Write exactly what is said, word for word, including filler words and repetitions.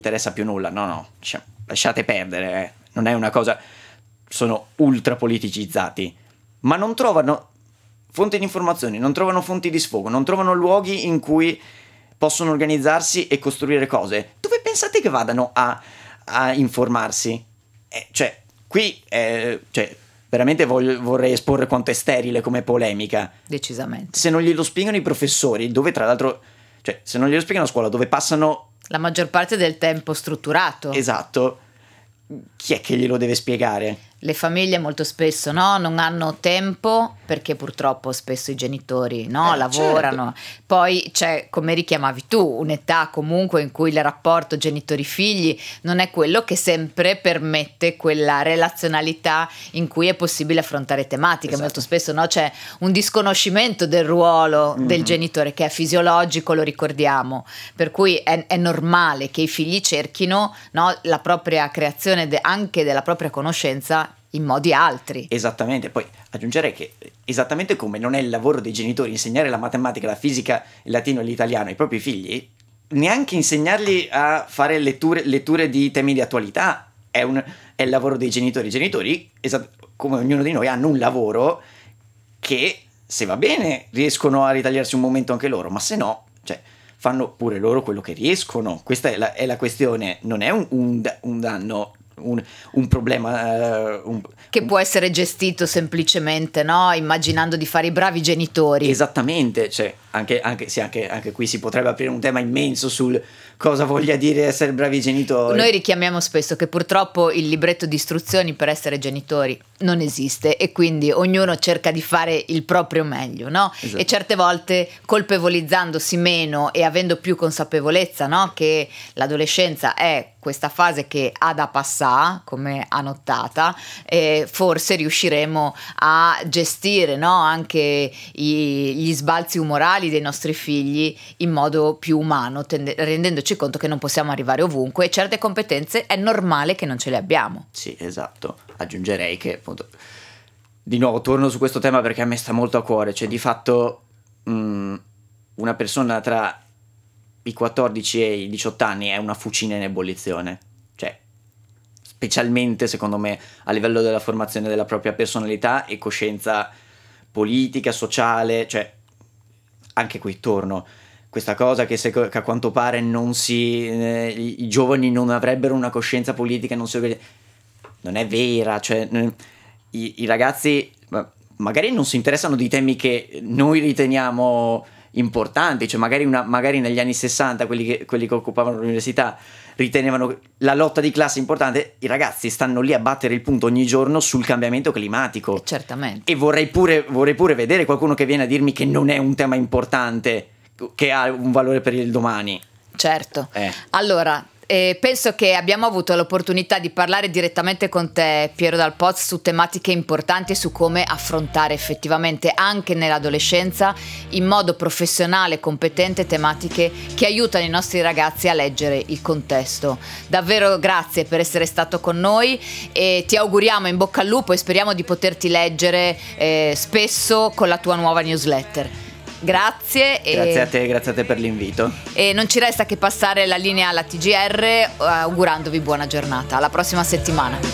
interessa più nulla. No, no, lasciate perdere, eh. Non è una cosa, sono ultra politicizzati, ma non trovano fonti di informazioni, non trovano fonti di sfogo, non trovano luoghi in cui possono organizzarsi e costruire cose. Dove pensate che vadano a, a informarsi? Eh, cioè, qui eh, cioè, veramente voglio, vorrei esporre quanto è sterile come polemica. Decisamente. Se non glielo spiegano i professori, dove tra l'altro, cioè, se non glielo spiegano a scuola, dove passano la maggior parte del tempo strutturato. Esatto. Chi è che glielo deve spiegare? Le famiglie molto spesso no, non hanno tempo, perché purtroppo spesso i genitori no, eh, lavorano. Certo. Poi c'è, come richiamavi tu, un'età comunque in cui il rapporto genitori-figli non è quello che sempre permette quella relazionalità in cui è possibile affrontare tematiche. Esatto. Molto spesso no, c'è un disconoscimento del ruolo mm-hmm. del genitore, che è fisiologico, lo ricordiamo, per cui è, è normale che i figli cerchino no, la propria creazione de, anche della propria conoscenza in modi altri. Esattamente, poi aggiungerei che esattamente come non è il lavoro dei genitori insegnare la matematica, la fisica, il latino e l'italiano ai propri figli, neanche insegnargli a fare letture, letture di temi di attualità è, un, è il lavoro dei genitori. I genitori, esat- come ognuno di noi, hanno un lavoro che, se va bene, riescono a ritagliarsi un momento anche loro, ma se no, cioè, fanno pure loro quello che riescono. Questa è la, è la questione, non è un, un, un danno, Un, un problema uh, un, che può essere gestito semplicemente no? Immaginando di fare i bravi genitori. Esattamente, cioè, anche, anche, sì, anche, anche qui si potrebbe aprire un tema immenso sul cosa voglia dire essere bravi genitori. Noi richiamiamo spesso che purtroppo il libretto di istruzioni per essere genitori non esiste, e quindi ognuno cerca di fare il proprio meglio, no? Esatto. E certe volte colpevolizzandosi meno e avendo più consapevolezza, no? Che l'adolescenza è questa fase che ha da passare, come annottata, e forse riusciremo a gestire no? anche i, gli sbalzi umorali dei nostri figli in modo più umano, tende- rendendoci conto che non possiamo arrivare ovunque e certe competenze è normale che non ce le abbiamo. Sì, esatto. Aggiungerei che appunto, di nuovo torno su questo tema perché a me sta molto a cuore, cioè di fatto mh, una persona tra i quattordici e i diciotto anni è una fucina in ebollizione, cioè specialmente secondo me a livello della formazione della propria personalità e coscienza politica, sociale, cioè anche qui torno questa cosa che, se, che a quanto pare non si eh, i, i giovani non avrebbero una coscienza politica, non si non è vera, cioè i, i ragazzi magari non si interessano di temi che noi riteniamo importanti, cioè magari, una, magari negli anni sessanta quelli che, quelli che occupavano l'università ritenevano la lotta di classe importante, i ragazzi stanno lì a battere il punto ogni giorno sul cambiamento climatico. Certamente. E vorrei pure, vorrei pure vedere qualcuno che viene a dirmi che non è un tema importante, che ha un valore per il domani. Certo. Eh. Allora, Eh, penso che abbiamo avuto l'opportunità di parlare direttamente con te, Piero Dal Poz, su tematiche importanti e su come affrontare effettivamente anche nell'adolescenza in modo professionale e competente tematiche che aiutano i nostri ragazzi a leggere il contesto. Davvero grazie per essere stato con noi e ti auguriamo in bocca al lupo e speriamo di poterti leggere eh, spesso con la tua nuova newsletter. Grazie. Grazie e, a te, grazie a te per l'invito. E non ci resta che passare la linea alla T G R, augurandovi buona giornata. Alla prossima settimana.